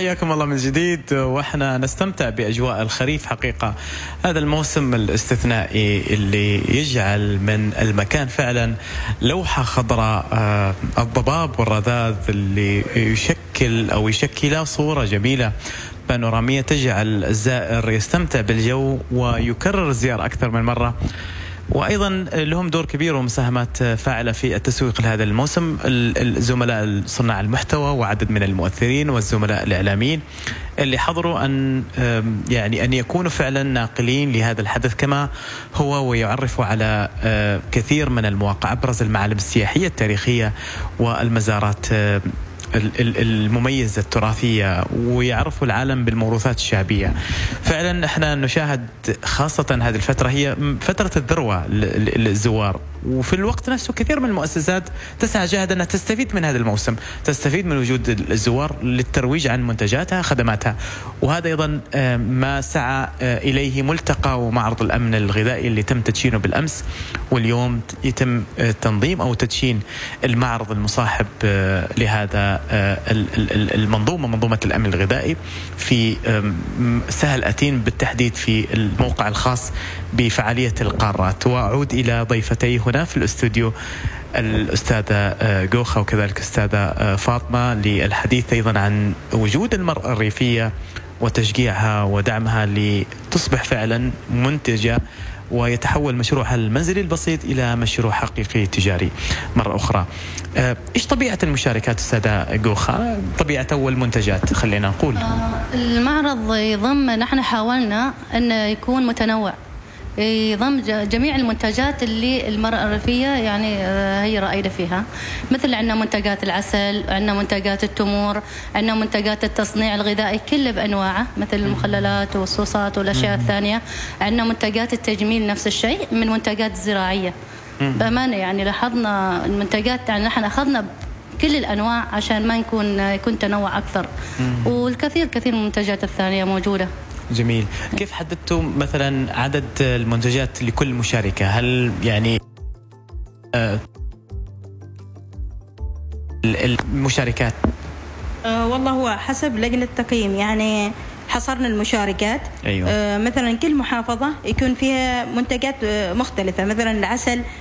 حياكم الله من جديد، واحنا نستمتع بأجواء الخريف حقيقة. هذا الموسم الاستثنائي اللي يجعل من المكان فعلا لوحة خضراء، الضباب والرذاذ اللي يشكل صورة جميلة بانورامية تجعل الزائر يستمتع بالجو ويكرر الزيارة أكثر من مرة. وأيضا لهم دور كبير ومساهمات فاعلة في التسويق لهذا الموسم، الزملاء صناع المحتوى وعدد من المؤثرين والزملاء الإعلاميين اللي حضروا أن يكونوا فعلا ناقلين لهذا الحدث كما هو، ويعرفوا على كثير من المواقع، أبرز المعالم السياحية التاريخية والمزارات المميزة التراثية، ويعرفوا العالم بالموروثات الشعبية. فعلا احنا نشاهد خاصة هذه الفترة هي فترة الذروة للزوار، وفي الوقت نفسه كثير من المؤسسات تسعى جاهدا أنها تستفيد من هذا الموسم، تستفيد من وجود الزوار للترويج عن منتجاتها خدماتها. وهذا أيضا ما سعى إليه ملتقى ومعرض الأمن الغذائي اللي تم تدشينه بالأمس، واليوم يتم تنظيم أو تدشين المعرض المصاحب لهذا منظومة الأمن الغذائي في سهل أتين، بالتحديد في الموقع الخاص بفعالية القارات. وأعود إلى ضيفتي هنا في الاستوديو، الأستاذة جوخة وكذلك الأستاذة فاطمة، للحديث أيضا عن وجود المرأة الريفية وتشجيعها ودعمها لتصبح فعلا منتجة ويتحول مشروعها المنزلي البسيط إلى مشروع حقيقي تجاري مرة أخرى. إيش طبيعة المشاركات أستاذة جوخة؟ طبيعة أول منتجات خلينا نقول. المعرض نحن حاولنا أن يكون متنوع، يضم جميع المنتجات اللي المرأة الريفية هي رائدة فيها، مثل عندنا منتجات العسل، عندنا منتجات التمور، عندنا منتجات التصنيع الغذائي كله بأنواعه، مثل المخللات والصوصات والأشياء الثانية، عندنا منتجات التجميل نفس الشيء من منتجات زراعية. بأمانة لاحظنا المنتجات، نحن أخذنا كل الأنواع عشان ما يكون تنوع أكثر، والكثير من المنتجات الثانية موجودة. جميل. كيف حددتوا مثلا عدد المنتجات لكل مشاركة؟ هل المشاركات؟ والله هو حسب لجنة التقييم، حصرنا المشاركات. أيوة. مثلا كل محافظة يكون فيها منتجات مختلفة، مثلا العسل